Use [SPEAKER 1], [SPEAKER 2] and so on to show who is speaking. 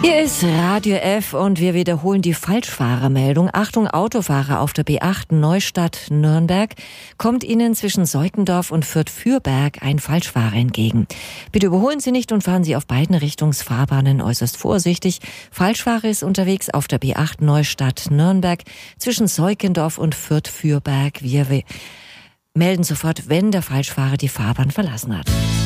[SPEAKER 1] Hier ist Radio F und wir wiederholen die Falschfahrermeldung. Achtung, Autofahrer auf der B8 Neustadt-Nürnberg. Kommt Ihnen zwischen Seukendorf und Fürth-Fürberg ein Falschfahrer entgegen. Bitte überholen Sie nicht und fahren Sie auf beiden Richtungsfahrbahnen äußerst vorsichtig. Falschfahrer ist unterwegs auf der B8 Neustadt-Nürnberg zwischen Seukendorf und Fürth-Fürberg. Wir melden sofort, wenn der Falschfahrer die Fahrbahn verlassen hat.